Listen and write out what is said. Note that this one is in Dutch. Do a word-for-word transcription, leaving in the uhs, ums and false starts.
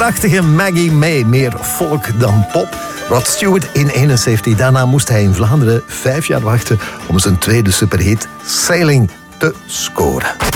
prachtige Maggie May, meer folk dan pop. Rod Stewart in eenenzeventig. Daarna moest hij in Vlaanderen vijf jaar wachten om zijn tweede superhit Sailing te scoren.